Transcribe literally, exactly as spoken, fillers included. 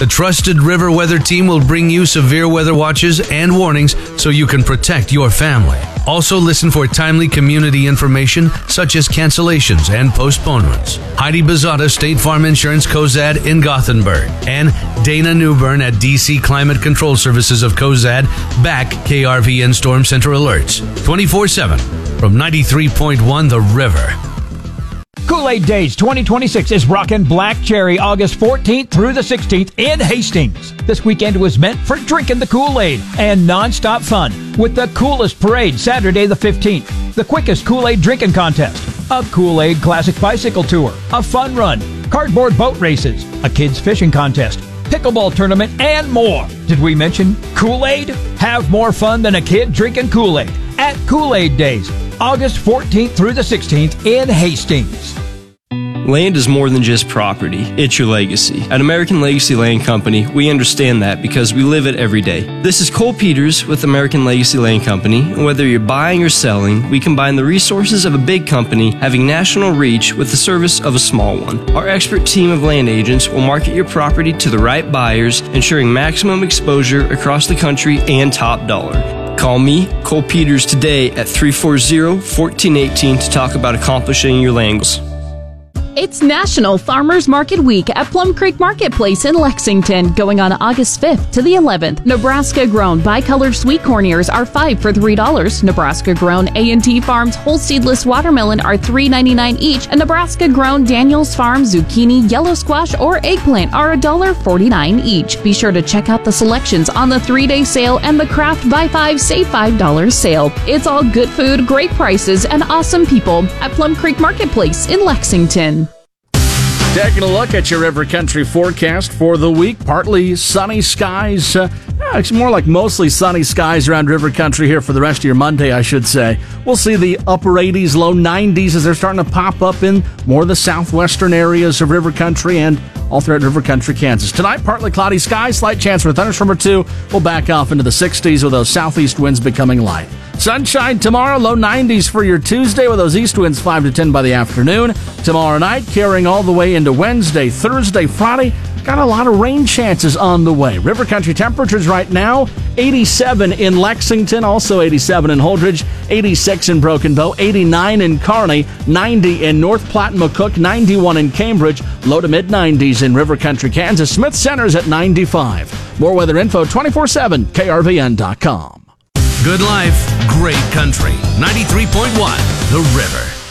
The trusted River Weather team will bring you severe weather watches and warnings so you can protect your family. Also listen for timely community information such as cancellations and postponements. Heidi Bizzata, State Farm Insurance, Cozad in Gothenburg. And Dana Newburn at D C Climate Control Services of Cozad back K R V N Storm Center alerts twenty-four seven from ninety-three point one The River. Kool-Aid Days twenty twenty-six is rockin' Black Cherry August fourteenth through the sixteenth in Hastings. This weekend was meant for drinking the Kool-Aid and non-stop fun with the coolest parade Saturday the fifteenth, the quickest Kool-Aid drinking contest, a Kool-Aid Classic Bicycle Tour, a fun run, cardboard boat races, a kids fishing contest, pickleball tournament, and more. Did we mention Kool-Aid? Have more fun than a kid drinking Kool-Aid at Kool-Aid Days, August fourteenth through the sixteenth in Hastings. Land is more than just property, it's your legacy. At American Legacy Land Company, we understand that because we live it every day. This is Cole Peters with American Legacy Land Company, and whether you're buying or selling, we combine the resources of a big company having national reach with the service of a small one. Our expert team of land agents will market your property to the right buyers, ensuring maximum exposure across the country and top dollar. Call me, Cole Peters, today at three four zero, one four one eight to talk about accomplishing your land goals. It's National Farmers Market Week at Plum Creek Marketplace in Lexington, going on August fifth to the eleventh. Nebraska-grown bicolored sweet corn ears are five for three dollars. Nebraska-grown A and T Farms whole seedless watermelon are three ninety-nine each, and Nebraska-grown Daniels Farm zucchini, yellow squash, or eggplant are one dollar forty-nine each. Be sure to check out the selections on the three-day sale and the Craft Buy five, Save five dollars sale. It's all good food, great prices, and awesome people at Plum Creek Marketplace in Lexington. Taking a look at your River Country forecast for the week. Partly sunny skies. Uh, it's more like mostly sunny skies around River Country here for the rest of your Monday, I should say. We'll see the upper eighties, low nineties as they're starting to pop up in more of the southwestern areas of River Country and all throughout River Country, Kansas. Tonight, partly cloudy skies, slight chance for a thunderstorm or two. We'll back off into the sixties with those southeast winds becoming light. Sunshine tomorrow, low nineties for your Tuesday with those east winds five to ten by the afternoon. Tomorrow night, carrying all the way into Wednesday, Thursday, Friday. Got a lot of rain chances on the way. River Country temperatures right now, eighty-seven in Lexington, also eighty-seven in Holdridge, eighty-six in Broken Bow, eighty-nine in Kearney, ninety in North Platte and McCook, ninety-one in Cambridge, low to mid-nineties in River Country, Kansas. Smith Center's at ninety-five. More weather info, twenty-four seven, K R V N dot com. Good life, great country. ninety-three point one The River.